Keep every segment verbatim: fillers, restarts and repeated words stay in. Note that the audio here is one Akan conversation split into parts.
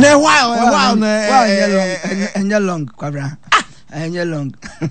Na wow, wow, na enya long kwabra. Enya long.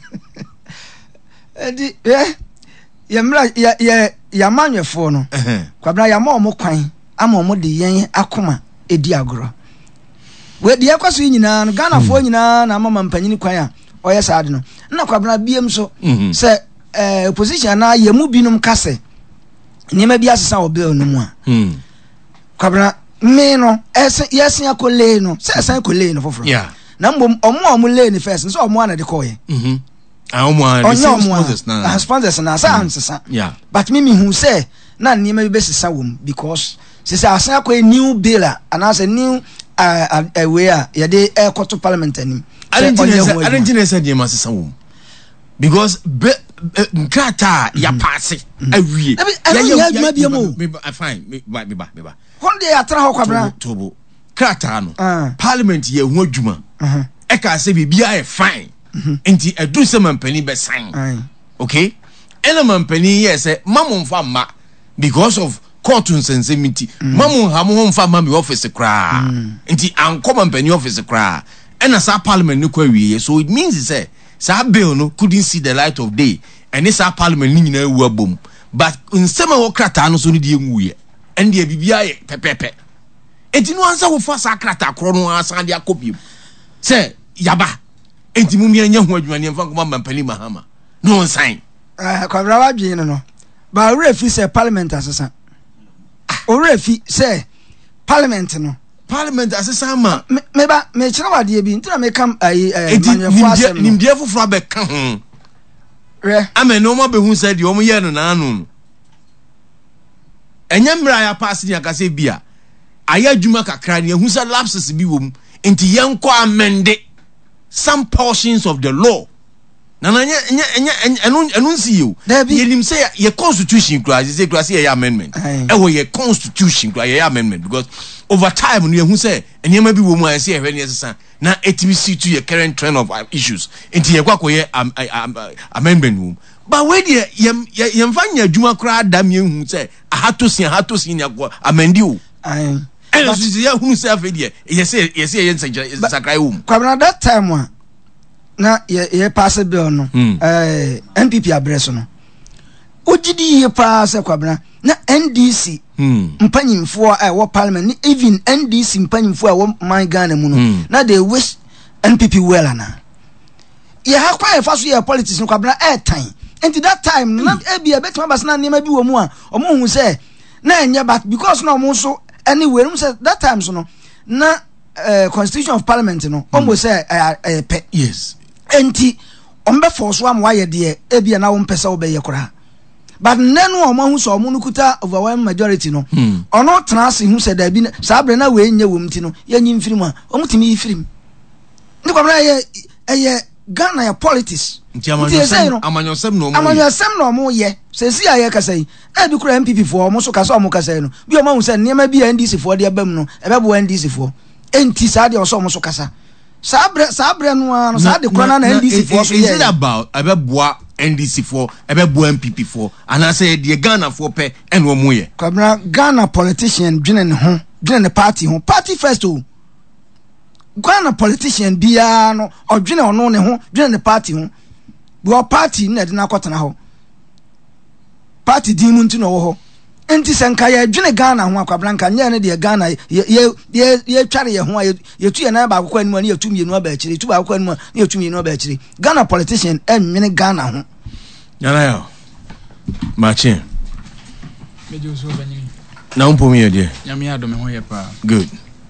Edi eh yemra ya ya yamanwefo no. Kwabra ya ma omo kwan ama omo de yen akoma edi agoro. We de yakwaso nyina no Ghana fo nyina na mama mpanyini kwan a oye saade no. Na kwabra biem so se eh opposition na yemu binum kase. Nima bi asesa obill no mu a. Hmm. Kwabra me no ese yesen akole no se esen akole no foforo. Yeah. Na mbom omo omo le ni first so omo ana de koye. Mhm. Ah omo ana sponsors na. Sponsors na sa ansesa. Yeah. But me me hu say na nima bi besesa wom because se se asen akoye new bill and as a new uh way a ye de e koto parliament anim. I don't think say dey masesa wom. Because nkrata ya pass awie. Ya ya bia mo. Fine, me ba me ba me ba. Honde ya tra ho kwabra. Tobo. Krata no. Parliament ye hu adwuma. E ka say bibia e fine. Enti edu se mampani be sign. Okay? Ena mampani ye say mamon fa ma because of court unsensimity. Mamon ha mo fa ma me office kra. Enti anko mampani office kra. Ena sa parliament no kwa wie. So it means say sa bill no couldn't see the light of day. And this our parliament ni nyina wu abom. But nsema wo krata no so ni die nwu ye. And the bibia ye pepepe. Enti no ansa wo fa sa krata kro no ansa de akopiem. Say yaba. Enti mu mianya hu adwuma ne mfa nkoma mampani mahama. No sign. Eh kwabra wa dwen no no. Ba refi say parliament asesa. O refi say parliament no. Parliament asesa ma. Me ba me kira wade bi ntina me kam ai manwefo asem. Nimdie foforo be ka ho. Re. Amen no mo be hu say de o mo ye no na anu. Enya mra ya pass ni akase bia. Aya dwuma kakra ne hu say lapses bi wom. Enti yenko amende some portions of the law. Na na nya nya enu enu nsi yo. Yenim say ye constitution kra say kra say ye amendment. E wo ye constitution kra ye amendment because over time no ye hu say enyema bi wo mu a say ehwe ne sesa na etimi see to your current trend of issues. Enti ye kwa koye amendment wom. But we dey ye ye mfa nya adwuma kra adam ye hu say ahato sin ahato sin ya go amendi o. Ai. And so you hu say afa dey ye say ye say ye sakrai wom. Kwabra that time one na ye ye pass bill no eh N P P address no ojidi ye pass kwabra na N D C mpanyimfo a wo parliament even N D C mpanyimfo a wo man Ghana mu no na they wish N P P well ana ye ha kwa fa so ye politics no kwabra eh tan until that time na e bia betima bas na nema bi wo mu a omo hu say na enye but because na omo so anyway no say that time so no na uh, constitution of parliament no almost say uh, uh, pe yes enti ombe force am waye de e bia na wo mpesa wo be ye kora but nenu omo hu so omo nukuta overwhelming majority no ono trans hu say da bi sa bre na we nye wo mti no ye nyi mfirim a omo timi yifirim ndi kwa bra ye ye Ghana ya politics nti amanyosem amanyosem no omo amanyosem no omo ye se si aye kasa yi e bi kura M P P fo omo so kasa omo kasa no bi omo hu say niam bi N D C fo de abam no e be bo N D C fo enti sa de oso omo so kasa sabre sabre no ano sa de kura na N D C fo so ye is it about abeboa N D C fo abeboa M P P fo and I say the Ghana fo pe en wo mo ye kwabra Ghana politician dwene ne ho dwene ne party ho party first o Ghana politician bia no odwene ono ne ho dwene ne party ho bo party na de na kwotena ho party din mu ntino wo ho enti senka ye dwene Ghana ho akwabra nka nya ne de Ghana ye ye ye tware ye ho ye tu ye na ba akokwa anu ne ye tu mienu aba akiri tu ba akokwa anu ne ye tu mienu aba akiri Ghana politician enwene Ghana ho yana yo machin mejo so banyini na umpo mi ye de nyame adome ho ye pa good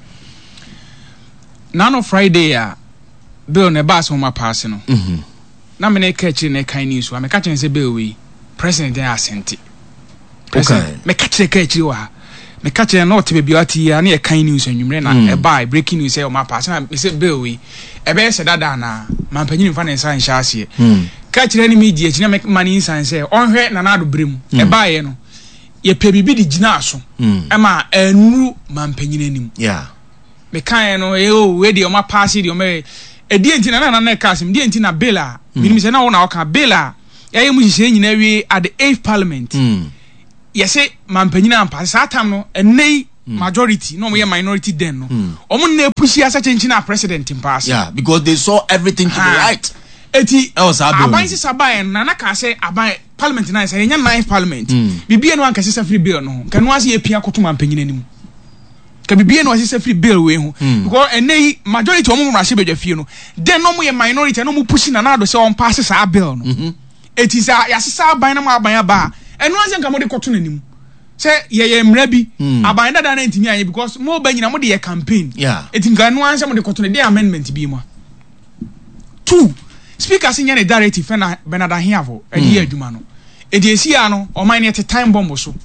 na no Friday a bill ne ba so ma pass no mhm na me ne ka chi ne kan news wa me ka chen se bill we president dey assent okay me ka chi ka chi wa me ka chi na ote be ati ya na e kan news anwumre na e buy breaking news e o ma pass na me se bill we e be se dada na man panyin mfa ne nsa nhya ase ka chi ni media chi na me mani nsa se onhwe na na do brem e buy no ye pe bibi di gina aso e ma enuru man panyin anim yeah me kan no e o we di o ma pass di o me e di enti na na na kasim di enti na bill a minimi se na wo na o ka bill a ya mu hihye nyina wi at the eighth parliament mm ye se man panyina am pass that time no enei majority no mo minority then no omo na push ya such a president in pass. Yeah, because they saw everything to the right. Eti aban si saban na na ka say aban parliament na say nya nine parliament bibie no anka say free bill no kan no ase ye pia koto mampanyina anim ka bibie no ase free bill we hu because enei majority omo mrahye bedwafie no then no mo ye minority no mo push na na do say on pass sa bill no eti sa ya sesa aban na mo aban aba eno ase nka mo de koto nanim say ye ye mra bi aban dada na ntimi anye because mo ba nyina mo de ye campaign eti nka no ase mo de koto na de amendment bi mo two speaker senior the directive na Bernard Ahiavo e di adwuma no e di esi ya no o man ne time bomb so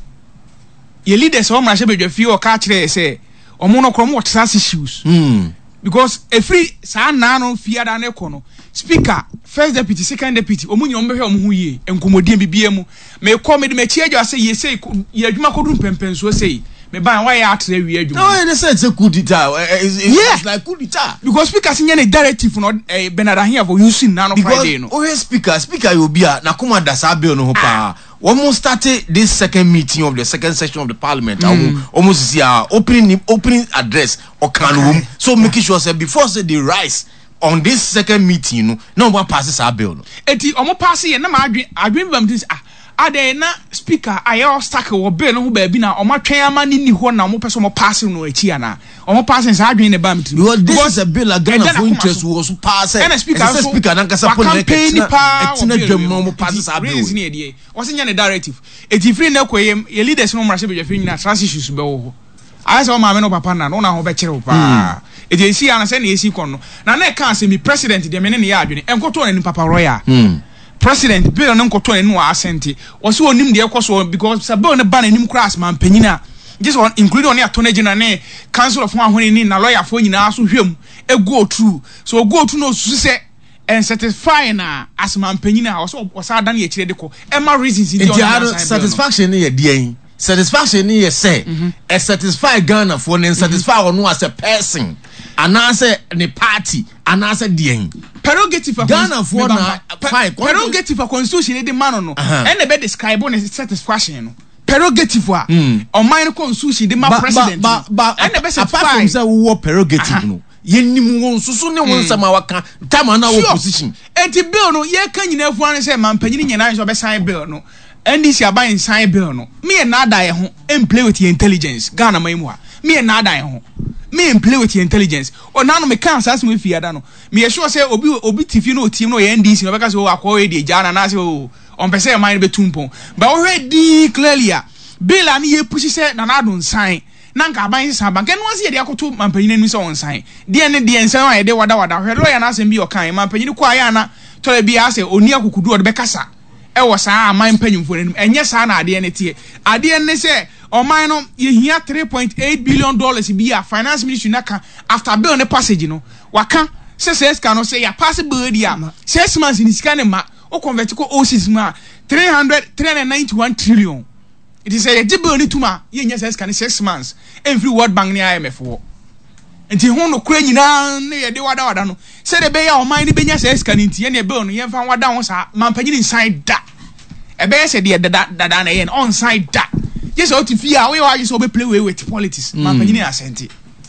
ye leaders o mrahye bedwafie o ka kire say o mo no krom what sas issues mm because e free sa na no fiada na ko no speaker first deputy second deputy o mo nyom behwe o mo hu ye enkomodie bibie mu me ko me de me chi adwa say ye say ye adwuma ko dum pempen so say me ban why atre wi adwuma no they say it's a coup d'etat it's like coup d'etat because speaker senior the directive no eh, Bernard Ahiavo using na no Friday no oh speaker speaker you be na kuma da sa bill no ho pa almost started this second meeting of the second session of the parliament mm. almost see our opening opening address or can okay. So yeah. Making sure say before say the rise on this second meeting no no one passes our bill no eti omo pass ye na ma adwen adwen bam this ah ade na speaker ayo stack wo bill no ho ba bi na omo twen ama ni ni ho na omo person mo pass no echi ana omo pass sa adwen ne bam ti because this is a bill again for interest was pass and speaker so speaker na kasa politic etina dwam no mo pass sa bill reason e die o se nya ne directive eti free na koye ye leaders no mrahye bedwafie nyina transitions be wo ho I say o ma me no papa na no na ho be kire wo pa eti esi ana se na esi kon no na na ka se mi president de me ne ne ya adwene enkoto na ni papa royal president bill no nkoto na no asenti o se onim de ekoso because sa bill ne ban anim class man panyina just one including on attorney general ne council of ahoni ni na lawyer fo nyina so hwem e go through so go through no su se and satisfy na as man panyina o so o sa dan ye kire de ko e ma reasons in the satisfaction ye de satisfaction ye say e satisfy Ghana for and satisfy on as a person and answer the party and answer the prerogative for Ghana for na fine prerogative for constitution the man no and be describe on satisfaction no prerogative for on mine constitution the man president and the best apart from say wo prerogative no yenim won susu ne won sama waka tama na wo position enti bill no ye kan nyina fu an say man panyini nyina so be sign bill no N D C aban sign bill no me na da ye ho em play with your intelligence Ghana mai mu ha me na da ye ho me em play with your intelligence o na no me kan asase me fiada no me sure say obi obi tifi no team no ye N D C no be ka say o akọ e de jana na say o on pese man be tumpon but already clearly bill ani ye push say na na don sign na nka aban sa ban ken no say ye de akoto mampanyina nu say on sign de ne de ensan wa ye de wada wada hwe lawyer na asem bi o kan mampanyini kwa ya na to bi ase oni akukudu o de be kasa e wo saa aman panyimfo ne enye saa na ade ne tie ade ne se oman no ye hia three point eight billion dollars bi a finance ministry naka after bill ne passage no waka se se ska no se ya pass bill dia six months ni sika ne ma o convert ko o six ma three hundred ninety-one trillion it is a bill ni tuma ye nya se ska ne six months every world bank ne I M F wo enti ho no kura nyina ne ye de wada wada no se de be ya oman ni benya se ska ne nti ye ne bill no ye fa wada ho sa mampanyini inside da e be se de da da na ye on side da yes o ti fi a we wa you so be play way with politics mampanyini asenti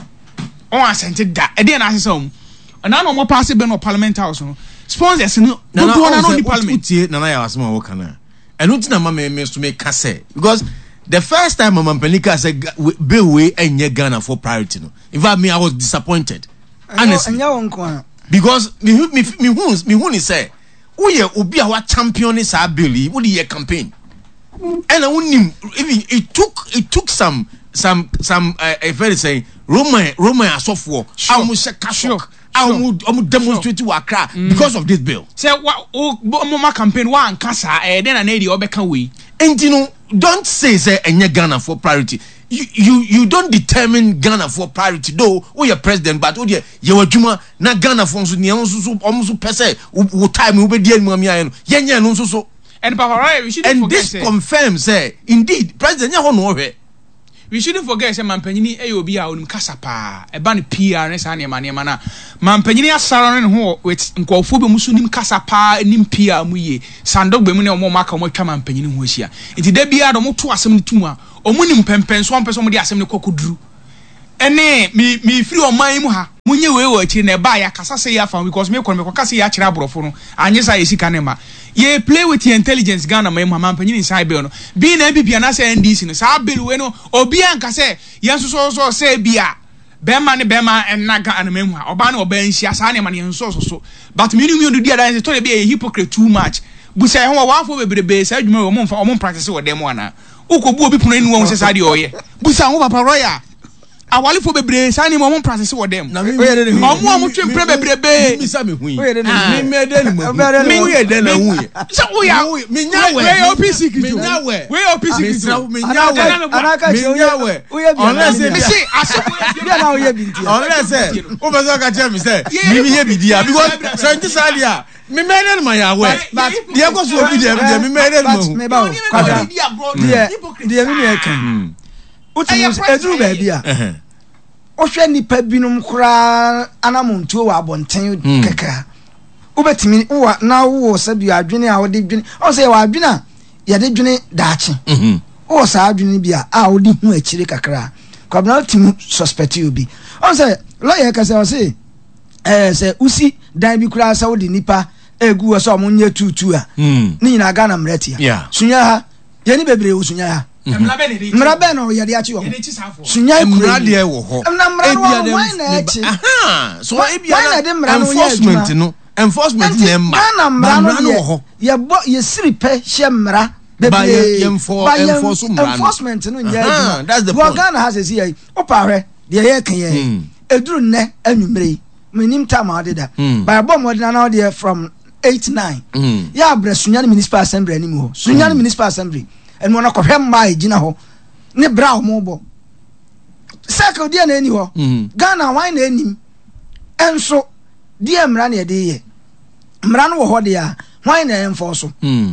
on asenti da e de na asese o na no mo pass be no parliament house no sponsors no do na no di parliament na na ya asema wo kana eno ti na ma me me so me ka say because the first time Mama Penika said bill we enye Ghana for priority no. In fact, me I was disappointed. Honestly. Because me me me who me who ni say, we ye obi a wa champion is our bill, we the campaign. And I wouldn't even it took it took some some some uh, a very saying Roma Roma software. I almost sure. I would I would demonstrate to Accra because of this bill. Say what oh campaign one kasa eh then an area obeka we. And you know, don't say say enye Ghana for priority. You you you don't determine Ghana for priority though. Oh, you're president, but oh dear, you were Juma na Ghana for so near so almost per se. What time we be dealing with me? Yen yen no so so. And Papa, we shouldn't and forget. This say, confirms say indeed president ya no we. We shouldn't forget say mampanyini e obi a onum kasa pa. E ba ne P R ne sa ne ma ne ma na. Mampanyini asara ne ho with nkofo be musu nim kasa pa nim P R mu ye. Sandogbe mu ne omo maka omo twa mampanyini ho hia. Enti da bia do mo to asem ne tumu a omo nim pempen so ompese omo de asem ne kokoduru. ene me me free on my mu ha munye we we achi na ba ya kasa say ya fam because me kon me kasa ya kira aborofo no anye sa yesi kanema ye play with your intelligence Ghana my mama panyin inside bill no bi na N P P na say N D C no sa bill we no obi anka say yenso so so say bia bema ne bema ennaga anamemu ha oba na oba nhia sa ne ma ne yenso so so but me nu me do dia dan say to be a hypocrite too much busa ho wa fo bebrebe sa adwuma wo mo mfa mo practice wo dem ana ukobu obi puno ni wo se sa de oye busa ho papa roya awali fo bebre sa ni mo mo practice wo dem omo omo twempre bebrebe mi sa me hu yi mi me de ni mo mi we de na hu yi so wo ya mi nya we we O P C mi nya we we O P C mi nya we anaka mi nya we unless mi see aso bia na oye binti unless o be so ka che mi say mi mi ye bidia because so nti sa dia mi me de ma ya we but dia go so obi dia mi me de mo me ba o kwada dia dia mi me kan uti eduru ba bia ohwe nipa binum kura anamontuo wa abonten keka ubetimi wa na wo sabi adwene a wode dwene o say wa adwene a ye de dwene daache mhm o sa adwene bia a wode hu akire kakra kwabna timi suspect you bi o say lawyer ka say o say eh say usi dan bi kura sa wode nipa egu wo so omonye tutu a ni nyina Ghana mretia sunya ha ye ni bebre wo sunya ha mrabe no ye de achi wo sunya mrade e wo ho ebia dem aha so ebia enforcement no enforcement ne ma mrade wo ho ye bo ye siri pe hye mra ba ye enforce enforcement no nya aduma that's the point Ghana has a here opa hwe de ye kan ye eduru ne anwumre minim time adeda ba bo modena na de from eight nine ya abra sunya municipal assembly anim ho sunya municipal assembly and when I come home by Gina ne brow mobo. Circle dear any ho Ghana wine any and so dear Mrani a day Mran wo hodia wine enforce.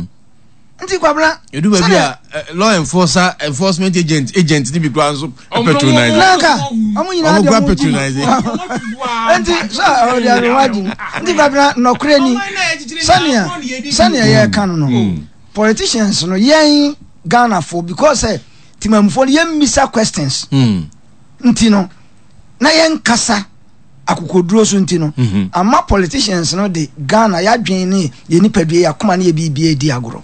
Antiquabla you do a law enforcer enforcement agent agent to be grounds patronizing. I'm going to patronizing. Anti so they are watching. Antiquabla no cranny. Sania Sania ya canon. Politicians no yen Ghana for because eh timamfo yen misa questions mm ntino na yen kasa akokoduro so ntino ama politicians no de Ghana ya dwen ne ye nipadue yakoma na ye bibie di agoro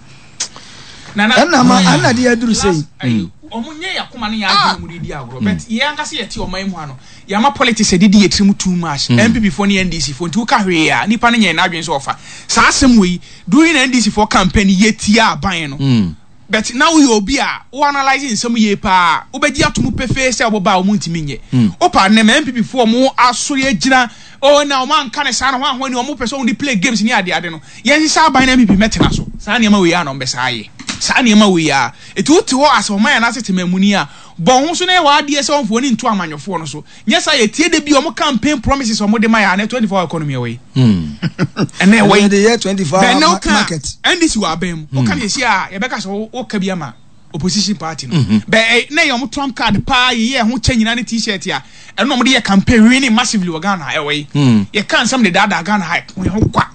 na na ma ana de aduru sei omunye yakoma na ya dwen mu di agoro but ye ankase ye ti oman mu ano ya ma politics e didi yetrim too much M P P for ni N D C for nti uka hwe ya nipa ne nya na adwen so ofa sa asem we during N D C for campaign yetia aban no but now we obi a o analyzing some ye pa obedi atomu pefe se oboba o muntimi nye opa ne M P P for mo aso ye gina o na o man kan sa na ho ahoni o mo pese on dey play games ni ade ade no yen sa aban na M P P metena so sa ne ma we ya no be sa ye sa ne ma we ya etu ti ho aso man na setema muni a bon ho so na wa ade se onfo ni nto amanyofo no so nye sa ye tie de bi o mo campaign promises o mo de ma ya na twenty-four economy we hmm and then we the year twenty-four market and this you abem o kan ye sia ye beka so o ka bia ma opposition party no be na ye mo trump card pa ye ho chanyina ne t-shirt ya and no mo de ye campaign winning massively o Ghana e we ye kan some de dada Ghana hype we ho kwa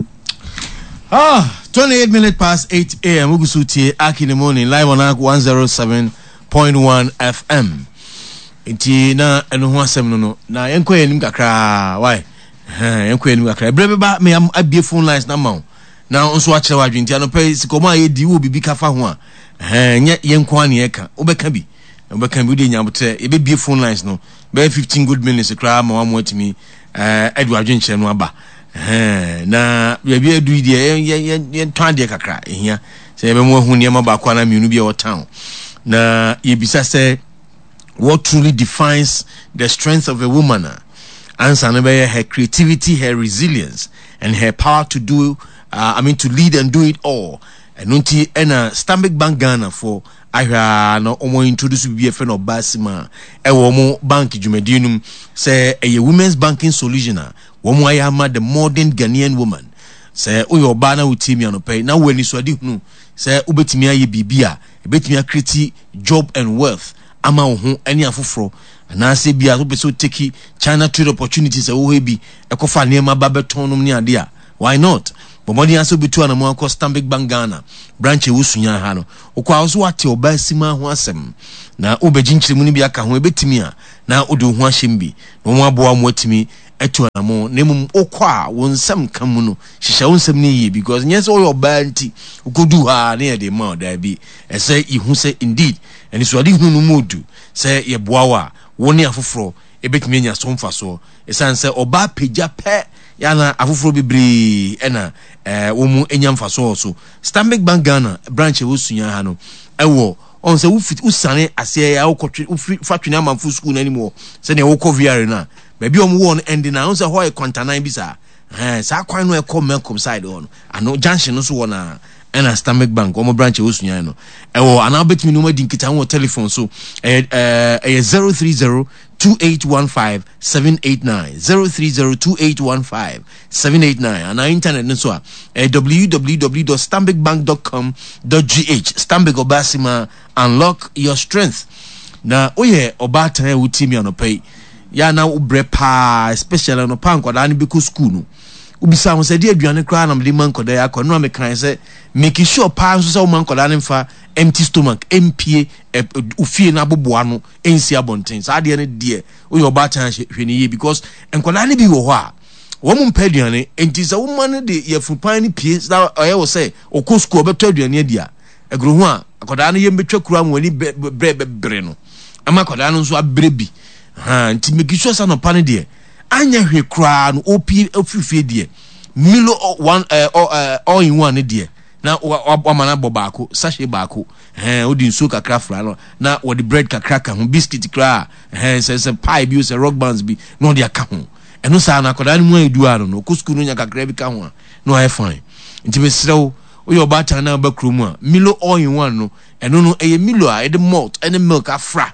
ah twenty-eight minutes past eight a m ugusu tie Aki in the morning live on one oh seven point one F M enti na eno ho asem no no na yenko yenim kakra why eh yenko yenim kakra brebe ba me abie phone lines na ma na nso a kire wadwenti anope sikoma ye di wo bibi kafa ho a eh nye yenko an ye ka obeka bi obeka bi de nyabote e be bie phone lines no be fifteen good minutes kra ma wa mo atimi eh Edward Dwenche no aba eh na bia edu di ye ye twan de kakra ehia se be mo hu ne ma ba kwa na miunu bia o town na ye bisa say what truly defines the strength of a woman answer no be her creativity, her resilience and her power to do uh, I mean to lead and do it all. And unti ena Stanbic Bank Ghana for ahwa no omo introduce bi e fe no basima e wo mo bank dwumadinum say a women's banking solution a wo mo ayama the modern Ghanaian woman say oyo ba na utimi anope na wani so adi hunu say ubetimi aye bibia ebetimi create job and wealth ama wo ho ani afoforo na se bia so beso take China trade opportunities e wo hebi ekofa ne ma ba betonum ni ade a why not bomodi aso bitu ana mo akọ Stanbic Bank Ghana branch e wusunya ha no okwa so wate obasima ho asem na obejinchire mu ni bia ka ho ebetimi a na odo ho ahyembi no mo aboa mo atimi etu anamo na mum okwa won sam kamu no hihya won sam ni yi because nyese o yo ba nti ukodu ha na ye de ma da bi ese ihu se indeed eni so ade hu no modu se ye boawa woni afoforo ebetimi anya so mfa so esan se oba peja pe yana afoforo bibri ena eh wo mu enya mfa so so Stanbic Bank Ghana branch e wosunya ha no ewo on se ufit usane ase ya okotwe fatwe na manfo school na animo se ne wo coviare na baby om won ending na on se ho e kwantanan bi sa eh sa kwan no e come Melcom side on ano junction no so wona ena Stanbic Bank omo branch e wosunya no ewo ana betimi no ma di nkita wo telephone so eh eh zero three zero two eight one five seven eight nine zero three zero two eight one five seven eight nine and our internet no so eh w w w dot stanbic bank dot com dot g h Stanbic Obasima, unlock your strength. Na oye obatan e wutimi anopai ya na ubre pa especially no pa nkoda ni beku school no ubisa ho se de aduane kra na mde man koda ya ko no amekan se make sure pa so se man koda ne mfa empty stomach mpie ufie na boboa no ensi abonten sa de ne de oye obatan hwene ye because enkoda ne bi wo ho a wo mu mpa aduane enti se wo man de ye fupan ne pie na oye wo se okọ school beto aduane adia egro ho a akoda ne ye mbetwa kura mu ani bre bre no ama akoda no so abre bi ha nti make sure sa no pa ne de anya hwe kura no opi ofifie de Milo one uh all in one de na wa mana bobako sachet bako eh odi nso kakra fra no na wo the bread kakra ka ho biscuit kra eh se se pie bi se rock bands bi no de aka ho eno sa na koda mu edu aro no ko school no nya kakra bi ka ho no I fine nti be srew o yo ba tan na ba krom a Milo all in one no eno no eye Milo a e de malt and milk afra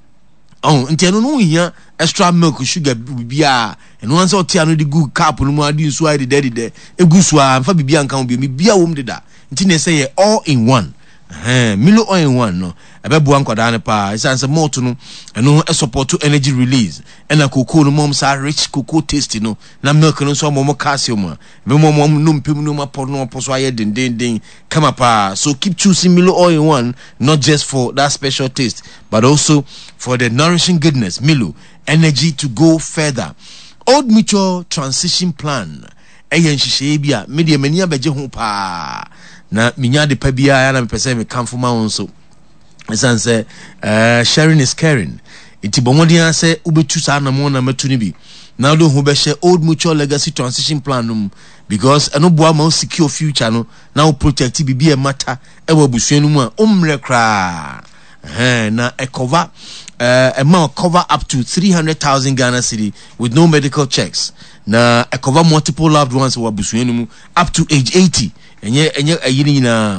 oh nti eno no hia extra milk sugar bibia eno anse otia no de good cup no mu adi nso ai de de de egusu a mfa bibia nka ho bibia wom de da nti ne say all in one eh Milo all in one no ebeboa nkwada ne pa isanse malt no eno e support to energy release ena cocoa no mom sa rich cocoa taste no na milk no so mom calcium a be mom mom no mpem no mapo no poso aye den den den kama pa so keep choosing Milo all in one not just for that special taste but also for the nourishing goodness. Milo, energy to go further. Old Mutual transition plan eyen hihye bia me de mani abeje ho pa na minya de pa bia ya na me pese me kamfo ma won so esanse eh sharing is caring iti bomodian se ubetu sa na mo na matu ni bi na do ho be share Old Mutual legacy transition plan num because eno boa ma secure future no na protect bibi e mata e wa busuanu mu a omre kra eh na e cover uh, amount cover up to three hundred thousand Ghana cedi with no medical checks. Na a cover multiple loved ones who are busuenu up to age eighty. Enye enye ayini na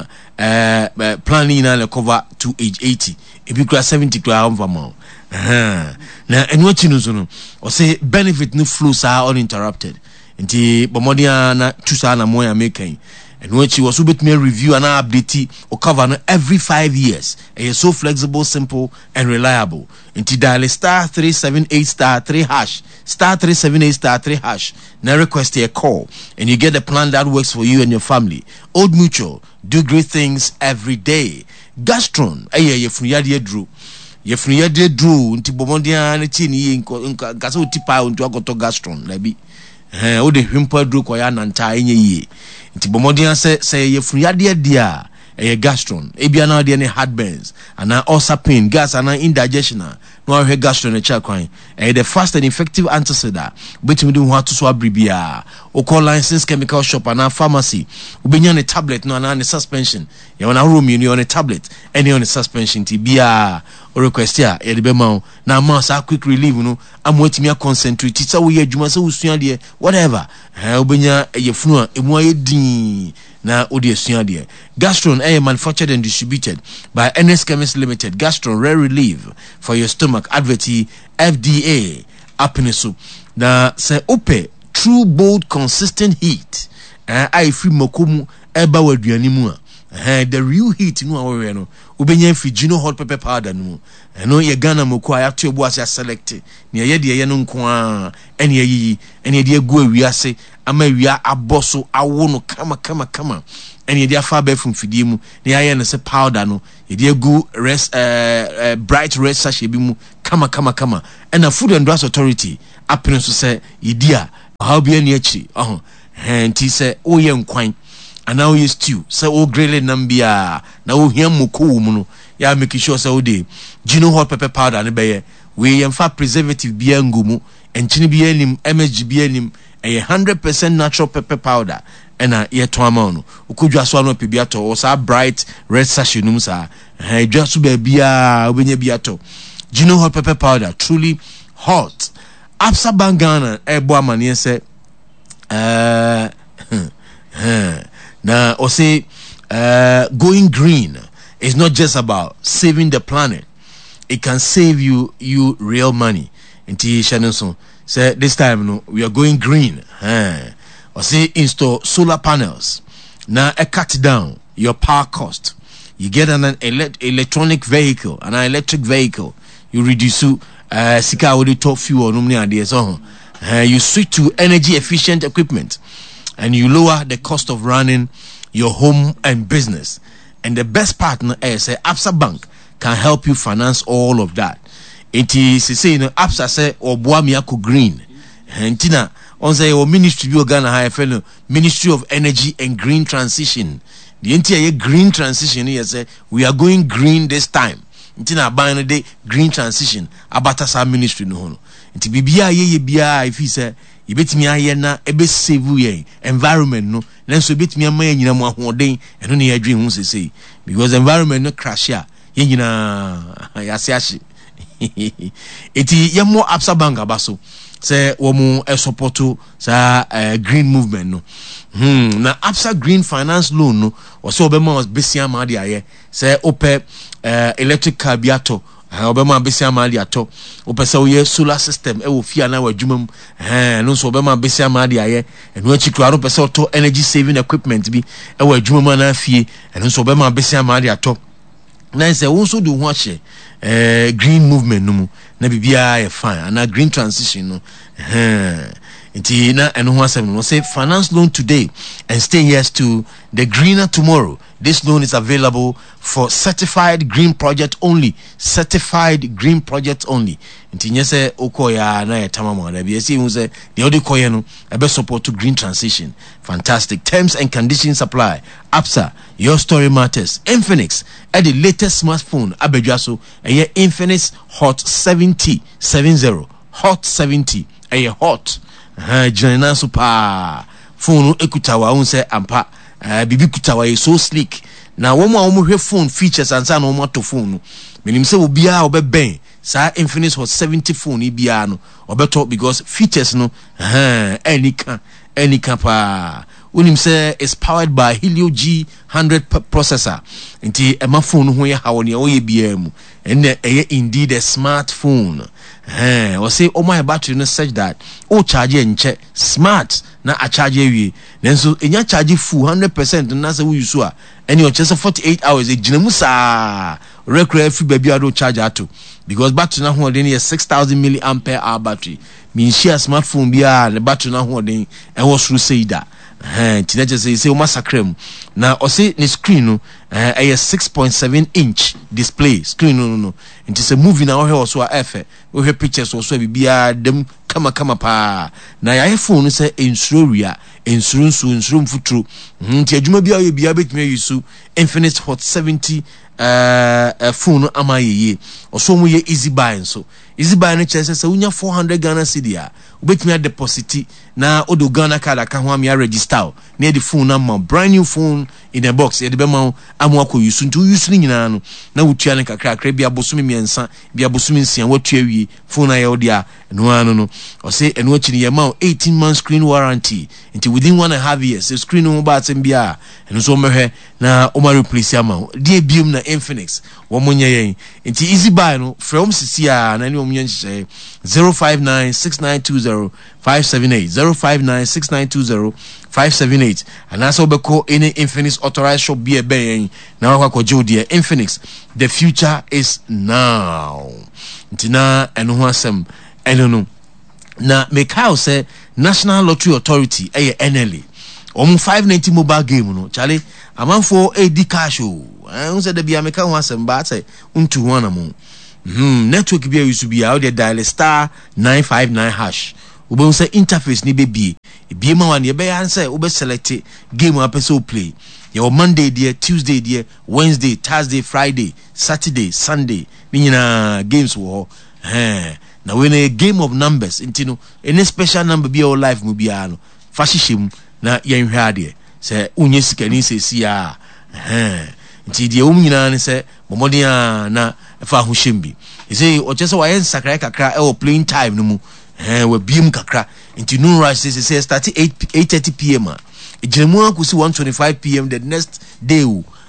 uh, planning na cover to age eighty. If you class seventy class amount. Uh-huh. Na enwe chinuzo no o say benefit no flows are uninterrupted. Nti bomodia na tusa na moya making. And when she was with me review and update or cover every five years. And it's so flexible, simple, and reliable. Into dial star three seven eight star three hash star three seven eight star three hash. Now request a call and you get a plan that works for you and your family. Old Mutual, do great things every day. Gastron, aye ye funyadi drew. Ye funyadi drew into Bomondia and Tini in Gaso Tipa into Agoto Gastron, lebi. Eh, o de hwimpa dro koya nanta enye yi nti bomodian se se ye funyade dia e gastron e bia na de ne heartburns ana ulcer pain gas ana indigestion no ahwe gastron e cha kwan e the fast and effective antacid betimi do ho atoso abribia o call license chemical shop ana pharmacy ubenya ne tablet no ana ne suspension ye wana room you on a tablet any on a suspension ti bia o request ya ye de be ma na ma sa quick relief no amwatimi concentrate sa wo ye adwuma sa wo sua de whatever eh ubenya ye funu a emu aye din na odi esua de Gastron eh manufactured and distributed by N S Chemist Limited. Gastron rare relief for your stomach adverti F D A apineso na se ope true bold consistent heat eh ai free mokomu eba waduani mu a eh the real heat no awe no obenya fi Gino hot pepper powder no eno ye Ghana moko ayato ebu ase select ne ye de ye no nko a ene yi ene de egu awiase ama awia aboso awo no kama kama kama ene de afa ba fun fidie mu ne aye no se powder no ye de egu rest uh, uh, bright red sachet bi mu kama kama kama ena Food and Drugs Authority apene so se yidia how be ene achi oh enti se oye nkwan ana oye stew se o grille nambia na o hia moko mu no ya make sure say o dey Gino hot pepper powder ne be we yemfa preservative bia ngumu enchini bia nim M S G bia nim e one hundred percent natural pepper powder ena ye to ama no okudwa so no pe bia to o sa bright red sachet num sa e dwa so ba bia obenya bia to Gino hot pepper powder truly hot. Absa Bank Ghana e bo amane se uh now or say uh going green is not just about saving the planet, it can save you you real money. Inti Shannon say this time no we are going green. Uh, or say install solar panels. Now it cut down your power cost. You get an, an ele- electronic vehicle, an electric vehicle, you reduce uh sika with the top fuel no many so uh, you switch to energy efficient equipment and you lower the cost of running your home and business. And the best partner is say Absa Bank can help you finance all of that. It is say you know Absa say oboa miako green. Entina on say your ministry bi Ghana High fellow Ministry of Energy and Green Transition. The entire green transition here say we are going green this time. Entina ban no day green transition abata sa ministry no ho. Enti bibia ye ye bia if he say yebetimi aye na ebe save ye environment no nenso yebetimi ama ye nyina mu ahoden eno ne yadwe hu sesei because environment no crash ya ye nyina yase ahye eti ye mo Absa Bank abaso say wo mu e supporto sa uh, green movement no hmm na Absa Green Finance Loan no o se obema was besia ma de aye say ope uh, electric car biato obema besia ma de ato opese wo solar system e wo fia na wadwuma mu eh no so obema besia ma de aye eno achikro aro pese auto energy saving equipment bi e wadwuma mu na fie eno so obema besia ma de ato na se wo so do ho ahye eh green movement no mu na bibia e fine and a green transition no eh Inti na eno ho asem no say finance loan today and stay yes to the greener tomorrow. This loan is available for certified green project only. Certified green project only. Inti nyese okoya na etamama na bi esi hu say the odi koye no ebe support to green transition. Fantastic. Terms and conditions apply. Absa, your story matters. Infinix at the latest smartphone abedwaso eye Infinix Hot seventy seventy Hot seventy eye hot ha jina super phone ekutawa un say ampa uh, bibi kutawa is so sleek na wo mo wo hwe phone features ansa na wo to phone menim say obia obeben sa Infinix Hot seventy phone ibia no obeto because features no ha enika enika pa unim say is powered by Helio G one hundred processor nti ema phone ho ye hawo ne o ye bia mu enne eye indeed a smartphone eh o say o my battery no such that o charge enche smart na a charge wi nenso enya charge full one hundred percent na say we use a any o chese forty-eight hours e ginamu sa recreate free baby ado charge ato because battery na ho den is six thousand milliampere hour battery mean share smartphone bia the battery na ho den e wo suru say da eh teenager say say o massacre na o say ni screen no eh a six point seven inch display screen no no no it is a movie na o he also a efe o he pictures also bia dem kama kama pa na ya phone say insuro ria insuro nsu insuro mfuturo nti adwuma bia o bia betime yusu Infinix Hot seventy uh, uh phone ama yeye also mu ye easy buy so easy buy no chese say unya four hundred Ghana cedi a obetime deposit na odo Ghana card aka ho am ya register na the phone na brand new phone in a box e de be ma amu akọ yusu nti yusu ni nyina no na wutua ne kakra kakra bia bosumi miensa bia bosumi nsia watua wie phone aye odia no anu no o say eno akini ye ma eighteen month screen warranty nti within one and a half years the screen no ba atem bia eno so mehwe na o ma replace ama die biom na Infinix wo monye yen nti easy buy no from sisi a na ni o munye zero five nine six nine two zero five seven eight zero five nine six nine two zero five seven eight. And also beko any Infinix authorized shop be a bay now wako Jody Infinix. The future is now. Ntina eno ho asem eno no. Na Mekao say National Lottery Authority eh N L A. Omu five ninety mobile game no. Charlie amanfo A D cash o. Eh unse de bia Mekao ho asem ba say untu ho na mo. Hmm network bia used to be out there dial star nine five nine hash. Ube say interface ni be be ma wan ye be answer ube select game apese play. Your Monday there, Tuesday there, Wednesday, Thursday, Friday, Saturday, Sunday. Meaning games wo. Eh. Now when a game of numbers, intino any special number be all life mu bia no. Fashishim na yen hwa de. Say unye sikani se sia. Eh. Nti de um nyina ne say momodia na fa ho shembi. You say o chese wa yen sakra kakra e o playing time no mu. Eh we biem kakra. Nti no rush say say start eight thirty p m Ejemu akusi one twenty-five p m the next day.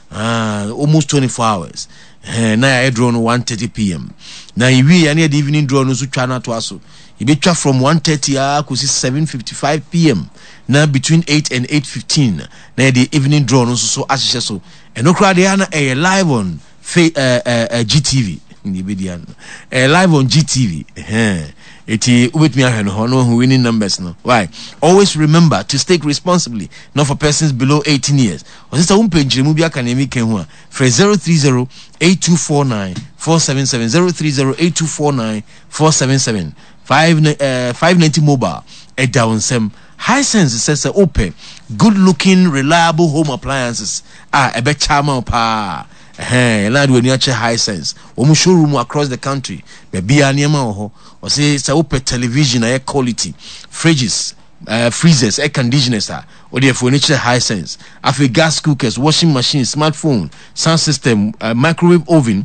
Ah, almost twenty-four hours. Eh na I draw no one thirty p m Na iwi ya ne the evening draw no so twa na to aso. E be twa from one thirty akusi seven fifty-five p m Na between eight and eight fifteen na the evening draw no so so ahye so. Eno kra de na e live on uh, uh, uh, G T V. Ndi be dia eh live on G T V. Eh Eti with me ahwe no no who winning numbers no. Why? Always remember to stake responsibly, not for persons below eighteen years. Osisa umpenjire mu bia kanemi ken ho a. Fresh zero three zero eight two four nine four seven seven zero three zero eight two four nine four seven seven five uh, five ninety mobile e down sem. Hisense says open good looking reliable home appliances. Ah ebe chama pa. Eh, lad when you check Hisense. Omu showroom across the country. Baby aniyama oho. Or say it's a open television air quality, fridges, uh, freezers, air conditioners are or the furniture Hisense. After gas cookers, washing machine, smartphone, sound system, uh, microwave oven,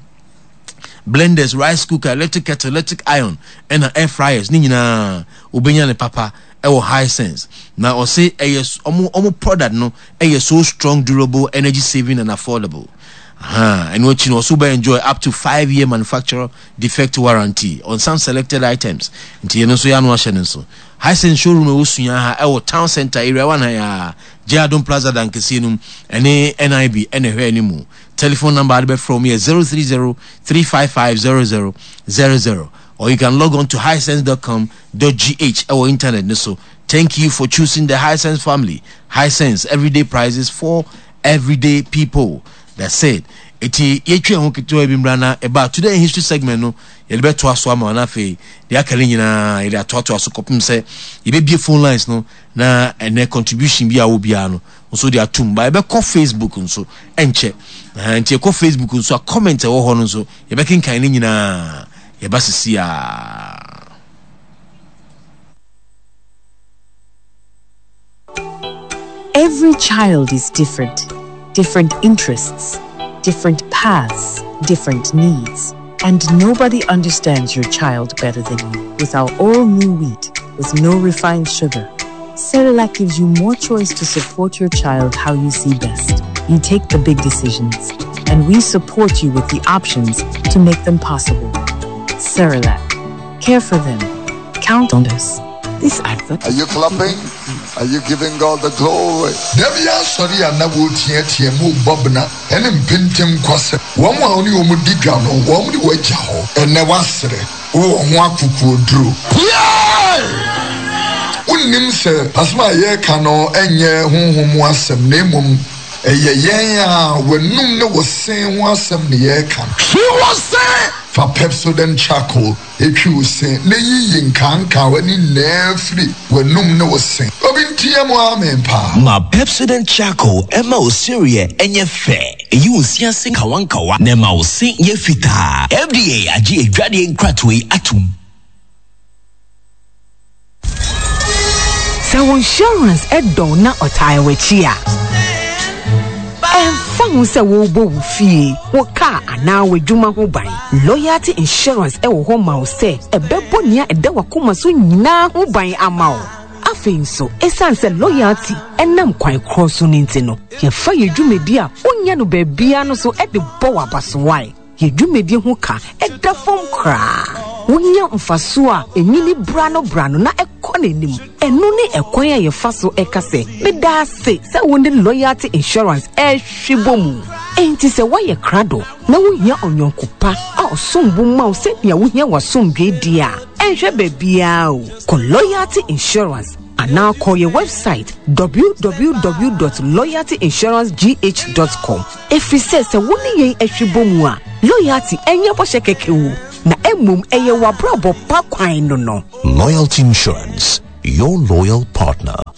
blenders, rice cooker, electric kettle, electric iron, and air fryers. Nina ubenya ne papa. Ewo Hisense. Now or say a yes omu omu product no a so strong, durable, energy saving and affordable. Uh-huh. And what you know, super enjoy up to five year manufacturer defect warranty on some selected items. Nti yeno so ya no ahye so. Hisense showroom e wosunya ha e wo town center area one ya Jadon Plaza Dankesinum ene N I B ene hwe animu. Telephone number be from here zero three zero three five five zero zero zero zero or you can log on to hisense dot com dot g h or internet so. Thank you for choosing the Hisense family. Hisense everyday prices for everyday people. That's it. Eti yetwe ho keto ebimrana eba today in history segment no ye be to aso ama na fe de akale nyina ye de to to aso kopim se ye be bie phone lines no na ene contribution bi a wo bia no so de atum ba ye be call Facebook nso enche nti call Facebook nso a comment e wo ho no nso ye be kinkan ni nyina ye ba sisi a. Every child is different. Different interests, different paths, different needs. And nobody understands your child better than you. With our all-new wheat, with no refined sugar, Cerelac gives you more choice to support your child how you see best. You take the big decisions, and we support you with the options to make them possible. Cerelac. Care for them. Count on us. This advert. Are you clapping? Are you giving God the glory? Devia sorry and na wo tie tie mu bobna ene mpintem kwase wo mo oni wo mu diga no wo mu di waja ho ene wasre wo ho akuku oduro unnim se asma ye ka no enye honhom asem na emom eye yen a wonum ne wo sen ho asem ne ye ka she was say for Pepsodent charcoal etwi wo sen ne yiyi nkanka wani na free wonum ne wo sen obintie mo amen pa ma Pepsodent charcoal ema o serie enye fe eyi wo sia sen kawankawa na ma wo sen ye fita F D A agi edwade nkratwe atum. So insurance edo na otaiwechi a Fang se wo bo fie wo ka ana wadwuma ho ban loyalty insurance e wo ho ma wo se ebebo nia ede wakoma so nyina ho ban ama wo afei so esan se loyalty enam kwan cross no ntino ye fa ye dwumedi a onya no baabia no so e de bo wabaso wai ye dwumedi ho ka e da fom kra wonya mfaso a enyini bra no bra no na n'anim eno ne ekwan a yefa so ekase me da se se woni loyalty insurance e hwebomu enti se waye krado na wo hia onyonkopa a osombu ma wo se bia wo hia wasomdwe dia enhwe bebia o ko loyalty insurance and now call your website w w w dot loyalty insurance g h dot com. If you say se woni yen ehwebomu a loyalty enye bo shekekewu na emum eye wabrabo pa kwan no no. Loyalty Insurance, your loyal partner.